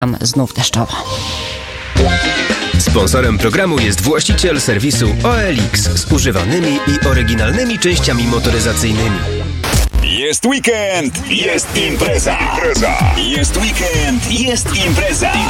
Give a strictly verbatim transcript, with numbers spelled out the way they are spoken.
znów deszczowo. Sponsorem programu jest właściciel serwisu O L X z używanymi i oryginalnymi częściami motoryzacyjnymi. Jest weekend, jest impreza. impreza. Jest weekend, jest impreza.